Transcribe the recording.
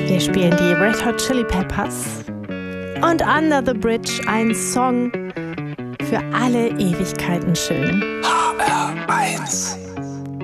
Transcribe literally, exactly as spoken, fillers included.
Wir spielen die Red Hot Chili Peppers und Under the Bridge, ein Song für alle Ewigkeiten schön. H R eins